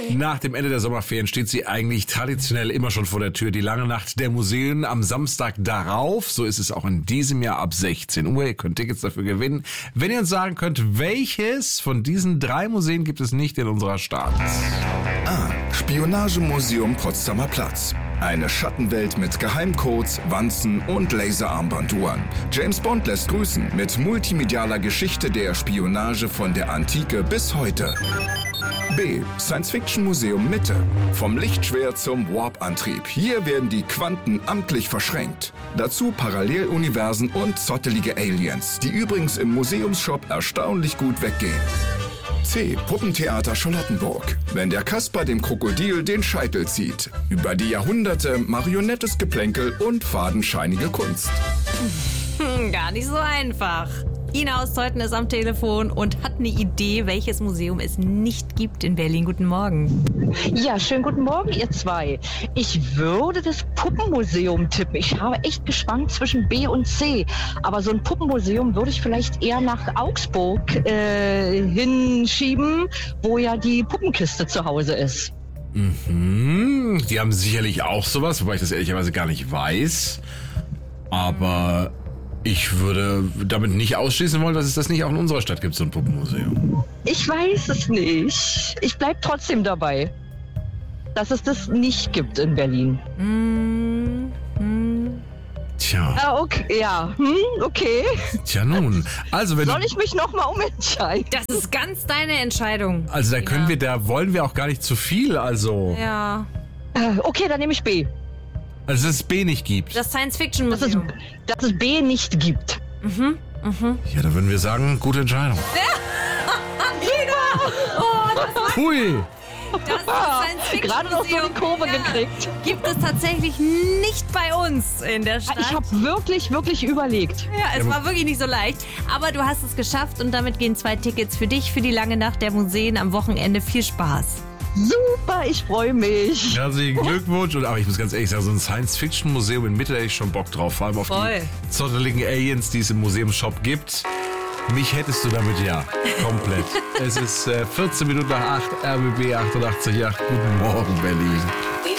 Nach dem Ende der Sommerferien steht sie eigentlich traditionell immer schon vor der Tür. Die lange Nacht der Museen am Samstag darauf. So ist es auch in diesem Jahr ab 16 Uhr. Ihr könnt Tickets dafür gewinnen. Wenn ihr uns sagen könnt, welches von diesen 3 Museen gibt es nicht in unserer Stadt? A. Spionagemuseum Potsdamer Platz. Eine Schattenwelt mit Geheimcodes, Wanzen und Laserarmbanduhren. James Bond lässt grüßen mit multimedialer Geschichte der Spionage von der Antike bis heute. B. Science-Fiction-Museum Mitte. Vom Lichtschwert zum Warp-Antrieb. Hier werden die Quanten amtlich verschränkt. Dazu Paralleluniversen und zottelige Aliens, die übrigens im Museumsshop erstaunlich gut weggehen. C. Puppentheater Charlottenburg. Wenn der Kasper dem Krokodil den Scheitel zieht. Über die Jahrhunderte marionettes Geplänkel und fadenscheinige Kunst. Gar nicht so einfach. Ina aus Zeuthen ist am Telefon und hat eine Idee, welches Museum es nicht gibt in Berlin. Guten Morgen. Ja, schönen guten Morgen, ihr zwei. Ich würde das Puppenmuseum tippen. Ich habe echt geschwankt zwischen B und C. Aber so ein Puppenmuseum würde ich vielleicht eher nach Augsburg hinschieben, wo ja die Puppenkiste zu Hause ist. Mhm. Die haben sicherlich auch sowas, wobei ich das ehrlicherweise gar nicht weiß. Aber ich würde damit nicht ausschließen wollen, dass es das nicht auch in unserer Stadt gibt, so ein Puppenmuseum. Ich weiß es nicht. Ich bleibe trotzdem dabei, dass es das nicht gibt in Berlin. Tja. Ah, okay, ja. Okay. Tja nun. Also wenn Soll ich mich nochmal umentscheiden? Das ist ganz deine Entscheidung. Also da können wir, da wollen wir auch gar nicht zu viel, also. Ja. Okay, dann nehme ich B. Also dass es B nicht gibt. Das Science-Fiction-Museum. Dass es B nicht gibt. Ja, da würden wir sagen, gute Entscheidung. Hui. Das Gerade noch so Science-Fiction-Museum die Kurve gekriegt. gibt es tatsächlich nicht bei uns in der Stadt. Ich habe wirklich überlegt. Ja, es war wirklich nicht so leicht. Aber du hast es geschafft und damit gehen 2 Tickets für dich für die lange Nacht der Museen am Wochenende. Viel Spaß. Super, ich freue mich. Herzlichen Glückwunsch. Aber ich muss ganz ehrlich sagen, so ein Science-Fiction-Museum in Mitte hätte ich schon Bock drauf. Vor allem auf Voll. die zotteligen Aliens, die es im Museumsshop gibt. Mich hättest du damit ja komplett. Es ist 14 Minuten nach 8, RBB 88,8. Guten Morgen, Berlin.